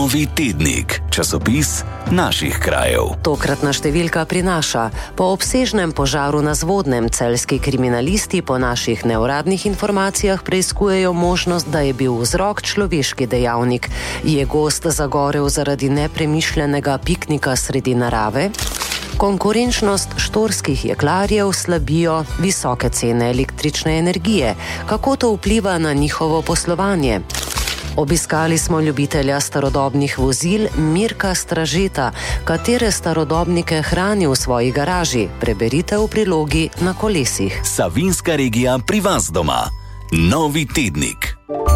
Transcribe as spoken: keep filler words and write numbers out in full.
Novi tednik, časopis naših krajev. Tokratna številka prinaša: po obsežnem požaru na Zvodnem celjski kriminalisti po naših neuradnih informacijah preiskujejo možnost, da je bil vzrok človeški dejavnik. Je gost zagorel zaradi nepremišljenega piknika sredi narave? Konkurenčnost štorskih jeklarjev slabijo visoke cene električne energije. Kako to vpliva na njihovo poslovanje? Obiskali smo ljubitelja starodobnih vozil Mirka Stražeta, katere starodobnike hrani v svoji garaži. Preberite v prilogi Na kolesih. Savinjska regija pri vas doma. Novi tednik.